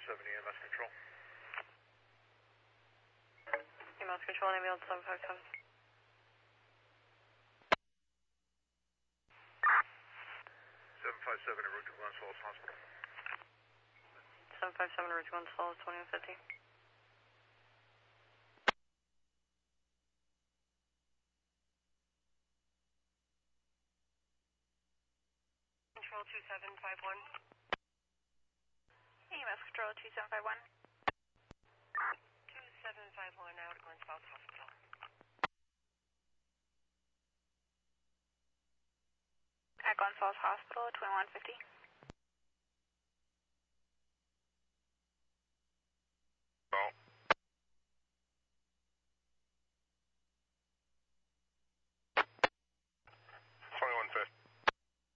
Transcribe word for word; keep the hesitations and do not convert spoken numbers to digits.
seven E M S Control. E M S Control, ambulance seven five seven. seven five seven en route to Glens Falls Hospital. seven five seven, route to Glens Falls, twenty-one fifty. Control two seven five one. E M S Control two seven five one. two seven five one, out at Glens Falls Hospital. At Glens Falls Hospital, twenty-one fifty.